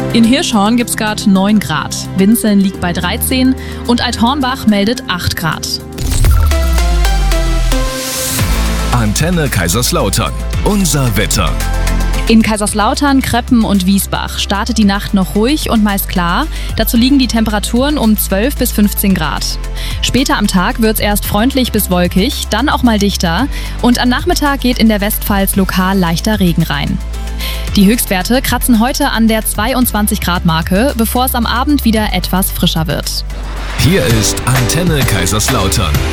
In Hirschhorn gibt es gerade 9 Grad. Winzeln liegt bei 13 und Alt-Hornbach meldet 8 Grad. Antenne Kaiserslautern. Unser Wetter. In Kaiserslautern, Kreppen und Wiesbach startet die Nacht noch ruhig und meist klar. Dazu liegen die Temperaturen um 12 bis 15 Grad. Später am Tag wird es erst freundlich bis wolkig, dann auch mal dichter. Und am Nachmittag geht in der Westpfalz lokal leichter Regen rein. Die Höchstwerte kratzen heute an der 22 Grad Marke, bevor es am Abend wieder etwas frischer wird. Hier ist Antenne Kaiserslautern.